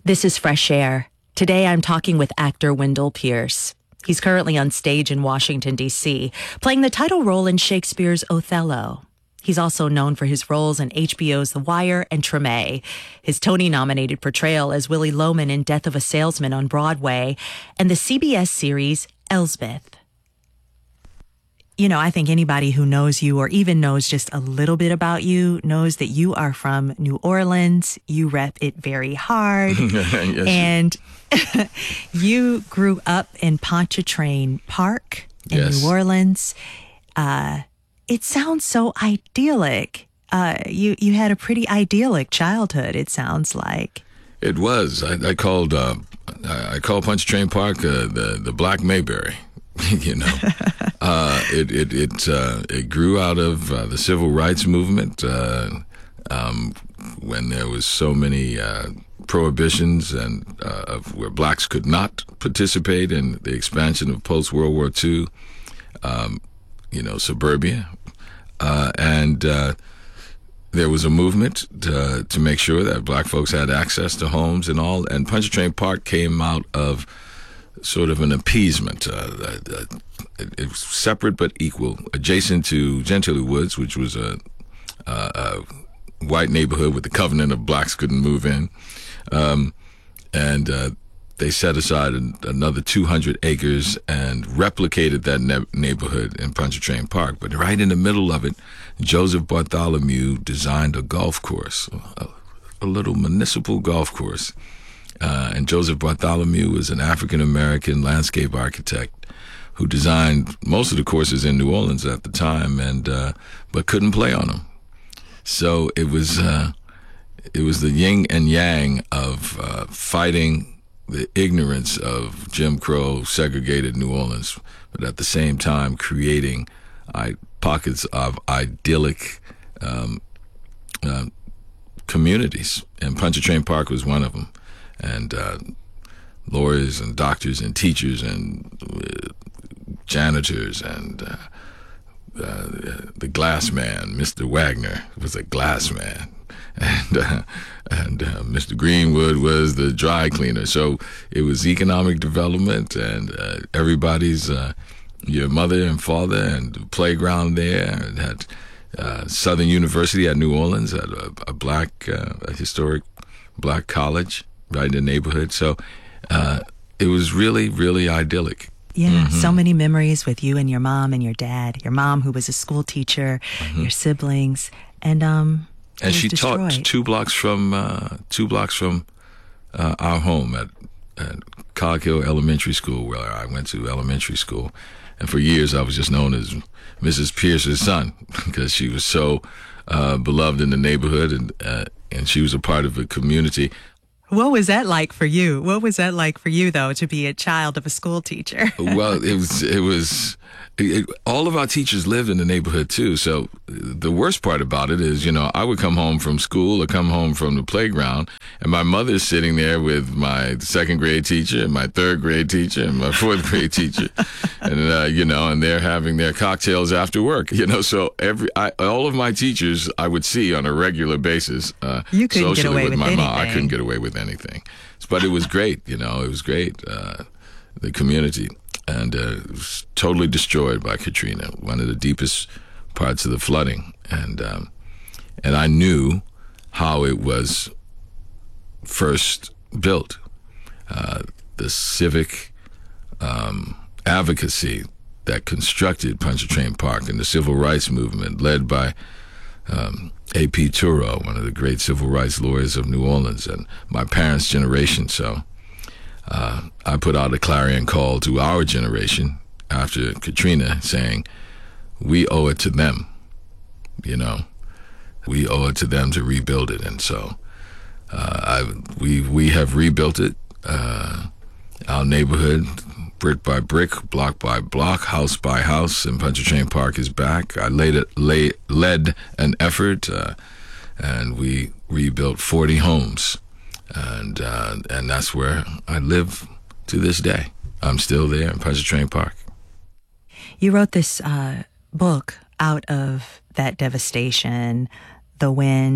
This is Fresh Air. Today I'm talking with actor Wendell Pierce. He's currently on stage in Washington, D.C., playing the title role in Shakespeare's Othello. He's also known for his roles in HBO's The Wire and Treme, his Tony-nominated portrayal as Willie Loman in Death of a Salesman on Broadway, and the CBS series Elsbeth. You know, I think anybody who knows you or even knows just a little bit about you knows that you are from New Orleans. You rep it very hard. Yes. And you grew up in Pontchartrain Park in Yes. New Orleans. It sounds so idyllic. You had a pretty idyllic childhood, it sounds like. It was. I called Pontchartrain Park the Black Mayberry. You know, it grew out of the civil rights movement when there was so many prohibitions and where blacks could not participate in the expansion of post-World War II, suburbia, and there was a movement to make sure that black folks had access to homes and all. And Pontchartrain Park came out of sort of an appeasement. It was separate but equal, adjacent to Gentilly Woods, which was a white neighborhood with the covenant of blacks couldn't move in. And they set aside another 200 acres and replicated that neighborhood in Pontchartrain Park. But right in the middle of it, Joseph Bartholomew designed a golf course, a little municipal golf course. And Joseph Bartholomew was an African-American landscape architect who designed most of the courses in New Orleans at the time, but couldn't play on them. So it was the yin and yang of fighting the ignorance of Jim Crow segregated New Orleans, but at the same time creating pockets of idyllic communities. And Pontchartrain Park was one of them. And lawyers and doctors and teachers and janitors and the glass man, Mr. Wagner was a glass man, and Mr. Greenwood was the dry cleaner. So it was economic development, and everybody's your mother and father, and the playground there. It had Southern University at New Orleans, had a historic black college right in the neighborhood. So it was really, really idyllic. Yeah, so many memories with you and your mom and your dad. Your mom, who was a school teacher, your siblings, and she destroyed. taught two blocks from our home at Cog Hill Elementary School, where I went to elementary school. And for years, I was just known as Mrs. Pierce's son because she was so beloved in the neighborhood, and she was a part of the community. What was that like for you? What was that like for you, though, to be a child of a school teacher? Well, all of our teachers lived in the neighborhood, too. So the worst part about it is, I would come home from school or come home from the playground, and my mother's sitting there with my second grade teacher and my third grade teacher and my fourth grade teacher. And, and they're having their cocktails after work, So all of my teachers I would see on a regular basis. You couldn't get away with my anything. mom. I couldn't get away with anything. But it was great, it was great. The community. And it was totally destroyed by Katrina, one of the deepest parts of the flooding. And I knew how it was first built. The civic advocacy that constructed Pontchartrain Park and the civil rights movement led by A.P. Turo, one of the great civil rights lawyers of New Orleans, and my parents' generation. So I put out a clarion call to our generation after Katrina saying, we owe it to them, We owe it to them to rebuild it. And so we have rebuilt it, our neighborhood, brick by brick, block by block, house by house, and Pontchartrain Park is back. I led an effort, and we rebuilt 40 homes, and that's where I live to this day. I'm still there in Pontchartrain Park. You wrote this book out of that devastation, The Wind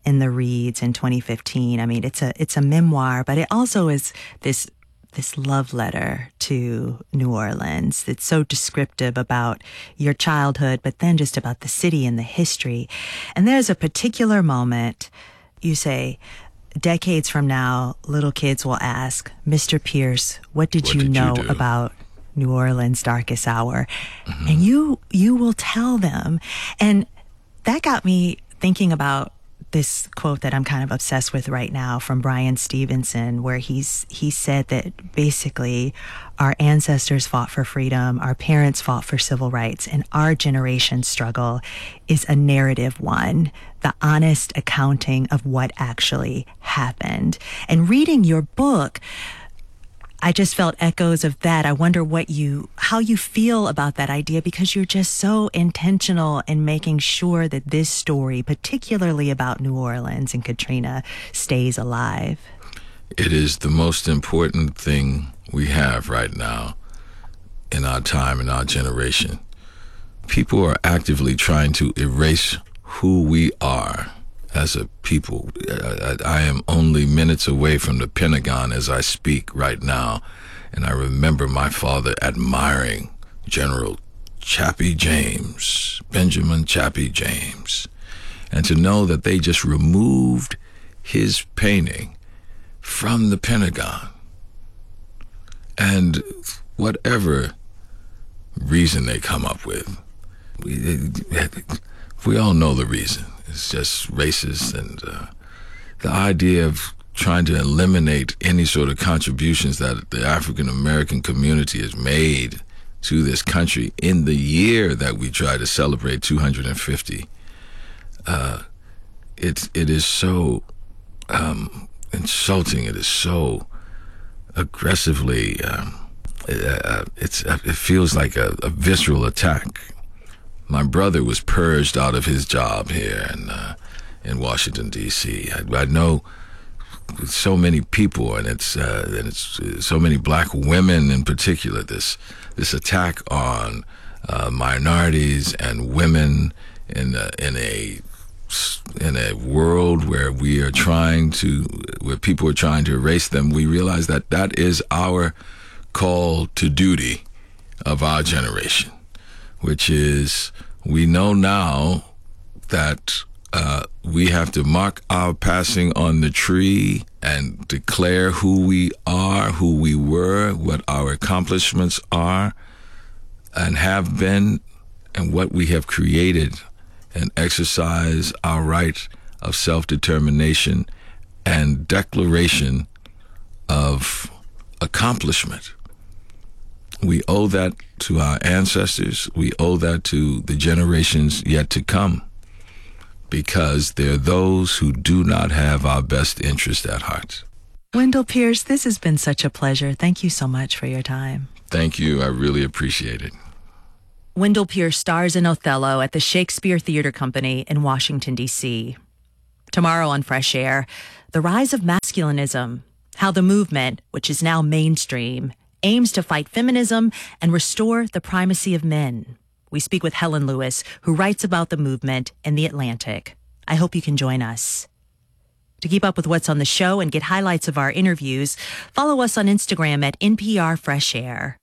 in the Reads in 2015. I mean, it's a memoir, but it also is this love letter to New Orleans. It's so descriptive about your childhood, but then just about the city and the history. And there's a particular moment you say, decades from now, little kids will ask, Mr. Pierce, what did you know about New Orleans' darkest hour? Mm-hmm. And you will tell them. And that got me thinking about this quote that I'm kind of obsessed with right now from Brian Stevenson, where he said that basically our ancestors fought for freedom, our parents fought for civil rights, and our generation's struggle is a narrative one, the honest accounting of what actually happened. And reading your book, I just felt echoes of that. I wonder how you feel about that idea, because you're just so intentional in making sure that this story, particularly about New Orleans and Katrina, stays alive. It is the most important thing we have right now in our time, in our generation. People are actively trying to erase who we are as a people. I am only minutes away from the Pentagon as I speak right now, and I remember my father admiring General Chappie James, Benjamin Chappie James, and to know that they just removed his painting from the Pentagon. And whatever reason they come up with, we all know the reason. It's just racist, and the idea of trying to eliminate any sort of contributions that the African American community has made to this country in the year that we try to celebrate 250. It is so insulting. It is so aggressively. It feels like a visceral attack. My brother was purged out of his job here in Washington, D.C. I know so many people, and it's so many black women in particular. This attack on minorities and women in a world where where people are trying to erase them. We realize that is our call to duty of our generation, which is, we know now that we have to mark our passing on the tree and declare who we are, who we were, what our accomplishments are and have been, and what we have created, and exercise our right of self-determination and declaration of accomplishment. We owe that to our ancestors. We owe that to the generations yet to come, because there are those who do not have our best interest at heart. Wendell Pierce, this has been such a pleasure. Thank you so much for your time. Thank you. I really appreciate it. Wendell Pierce stars in Othello at the Shakespeare Theater Company in Washington, D.C. Tomorrow on Fresh Air, the rise of masculinism, how the movement, which is now mainstream, aims to fight feminism and restore the primacy of men. We speak with Helen Lewis, who writes about the movement in The Atlantic. I hope you can join us. To keep up with what's on the show and get highlights of our interviews, follow us on Instagram at NPR Fresh Air.